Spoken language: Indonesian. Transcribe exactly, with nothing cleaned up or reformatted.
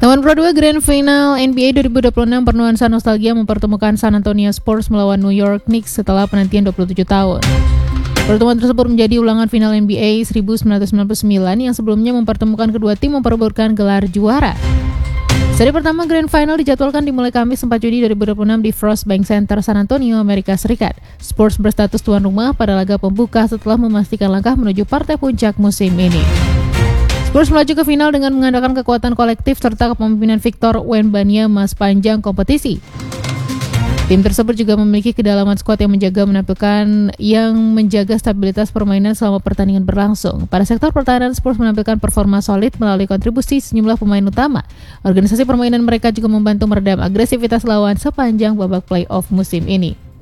Taman Pro dua Grand Final N B A dua ribu dua puluh enam bernuansa nostalgia mempertemukan San Antonio Spurs melawan New York Knicks setelah penantian dua puluh tujuh tahun. Pertemuan tersebut menjadi ulangan final N B A seribu sembilan ratus sembilan puluh sembilan yang sebelumnya mempertemukan kedua tim memperebutkan gelar juara. Seri pertama Grand Final dijadwalkan dimulai Kamis empat Juni dua ribu dua puluh enam di Frost Bank Center, San Antonio, Amerika Serikat. Spurs berstatus tuan rumah pada laga pembuka setelah memastikan langkah menuju partai puncak musim ini. Spurs melaju ke final dengan mengandalkan kekuatan kolektif serta kepemimpinan Victor Wembanyama sepanjang kompetisi. Tim tersebut juga memiliki kedalaman skuad yang menjaga menampilkan yang menjaga stabilitas permainan selama pertandingan berlangsung. Pada sektor pertahanan, Spurs menampilkan performa solid melalui kontribusi sejumlah pemain utama. Organisasi permainan mereka juga membantu meredam agresivitas lawan sepanjang babak playoff musim ini.